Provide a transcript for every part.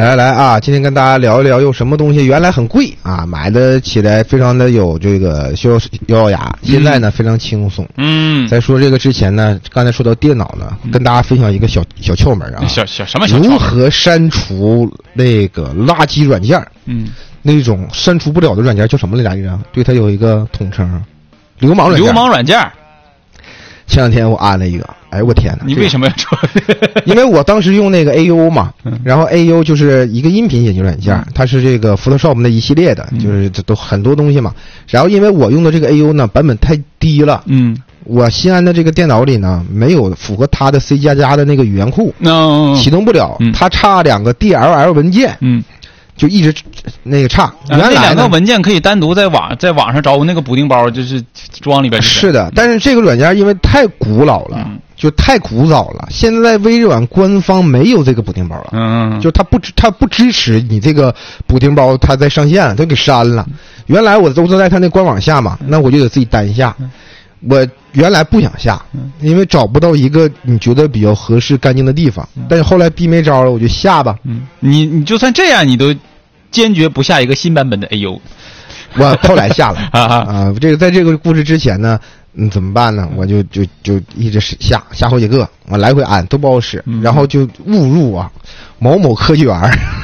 来啊！今天跟大家聊一聊，用什么东西原来很贵啊，买的起来非常的有这个咬牙，现在呢非常轻松。在说这个之前呢，刚才说到电脑呢，跟大家分享一个小窍门啊。 小什么小窍门？ 如何删除那个垃圾软件？那种删除不了的软件叫什么来着？对，它有一个统称，流氓软件。 流氓软件。 前两天我安了一个，哎我天哪！ 你为什么要说？ 因为我当时用那个 AU 嘛，然后 AU 就是一个音频剪辑软件，它是这个 Photoshop 的一系列的，就是这都很多东西嘛。然后因为我用的这个 AU 呢版本太低了，我新安的这个电脑里呢没有符合它的 C++ 的那个语言库，启动不了，它差2个 DLL 文件，就一直那个差。原来那2个文件可以单独在网上找那个补丁包，就是装里边。 是的，但是这个软件因为太古老了，就太古早了。现在微软官方没有这个补丁包了，就它不支持你这个补丁包，它在上线它给删了。原来我都在它那官网下嘛，那我就得自己单下。我原来不想下，因为找不到一个你觉得比较合适干净的地方，但是后来逼没招了，我就下吧。 你就算这样，你都坚决不下一个新版本的 AU。 我后来下了这个在这个故事之前呢，怎么办呢？我就一直下好几个，我来回安都不好使，然后就误入某某科技园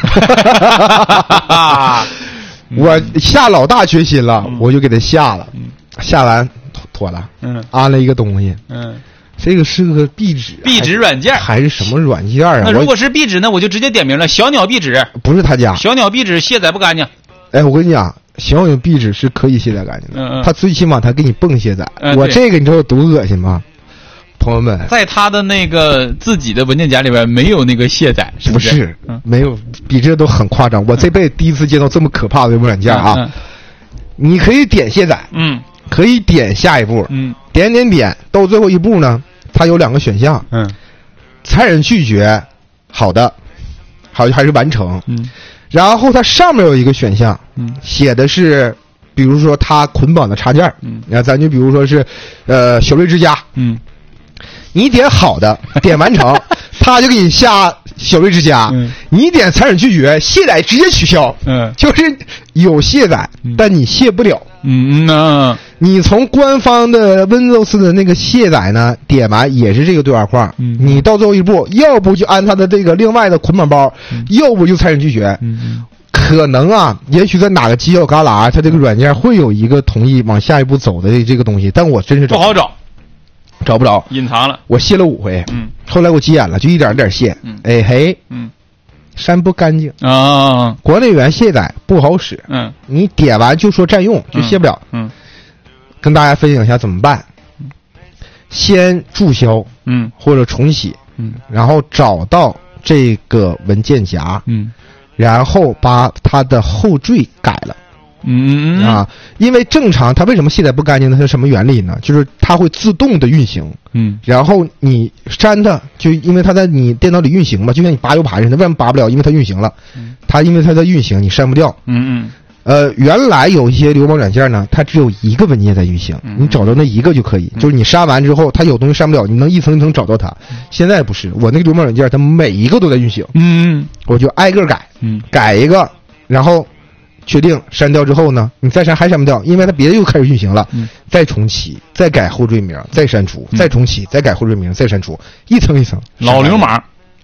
我下老大决心了，我就给他下了，下完妥了，安了一个东西，这个是个壁纸软件还是什么软件啊？ 那如果是壁纸呢，我就直接点名了，小鸟壁纸。 不是他家小鸟壁纸卸载不干净。 哎，我跟你讲，小鸟壁纸是可以卸载干净的，他最起码他给你蹦卸载。我这个你知道有多恶心吗？朋友们， 在他的那个自己的文件夹里边没有那个卸载， 不是，没有，比这都很夸张。我这辈子第一次见到这么可怕的软件啊！你可以点卸载，可以点下一步，点到最后一步呢，它有2个选项，残忍拒绝，好的，还是完成，然后它上面有一个选项，写的是，比如说它捆绑的插件，咱就比如说是，小瑞之家，你点好的，点完成，他就给你下小瑞之家，你点残忍拒绝，卸载直接取消，就是有卸载，但你卸不了，你从官方的 Windows 的那个卸载呢，点完也是这个对话框，你到最后一步，要不就按它的这个另外的捆绑包，要不就残忍拒绝，可能也许在哪个犄角旮旯，它这个软件会有一个同意往下一步走的这个东西，但我真是不好找不着， 隐藏了。 我卸了5回，后来我急眼了，就一点点卸，删不干净管理员卸载不好使，你点完就说占用，就卸不了，跟大家分享一下怎么办。先注销，或者重启，然后找到这个文件夹，然后把它的后缀改了。因为正常它为什么卸载不干净呢？它是什么原理呢？就是它会自动的运行，然后你删它，就因为它在你电脑里运行嘛，就像你拔 U 盘似的，为什么拔不了？因为它运行了，因为它在运行，你删不掉。原来有一些流氓软件呢，它只有一个文件在运行，你找到那一个就可以，就是你删完之后，它有东西删不了，你能一层一层找到它。现在不是，我那个流氓软件，它每一个都在运行，我就挨个改，改一个，然后确定删掉之后呢，你再删还删不掉，因为它别的又开始运行了，再重启，再改后缀名，再删除，再重启，再改后缀名，再删除，一层一层。 老流氓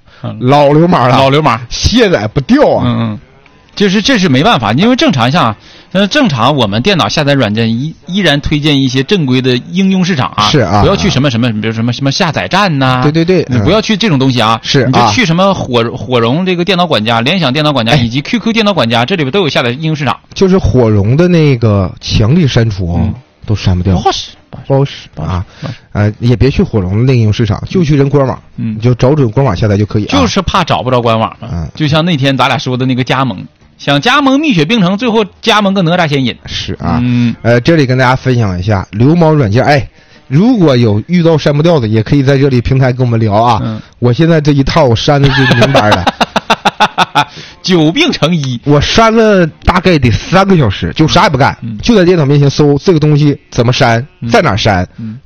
卸载不掉就是这是没办法，因为正常我们电脑下载软件依然推荐一些正规的应用市场是不要去什么，比如什么下载站呐， 对， 你不要去这种东西是你就去什么火绒这个电脑管家、联想电脑管家以及 QQ 电脑管家，这里边都有下载应用市场。 就是火绒的那个强力删除都删不掉，不好使也别去火绒的那个应用市场，就去人官网，你就找准官网下载就可以。 就是怕找不着官网就像那天咱俩说的那个加盟。想加盟蜜雪冰城，最后加盟个哪吒仙隐。 是这里跟大家分享一下流氓软件。如果有遇到删不掉的，也可以在这里平台跟我们聊我现在这一套我删的就明白了久病成医， 我删了大概得3个小时，就啥也不干，就在电脑面前搜这个东西怎么删，在哪删，